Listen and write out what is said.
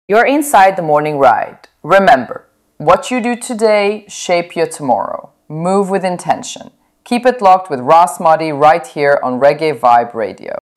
You're inside the morning ride. Remember, what you do today shape your tomorrow. Move with intention. Keep it locked with Ras Mahdi right here on Reggae Vibe Radio.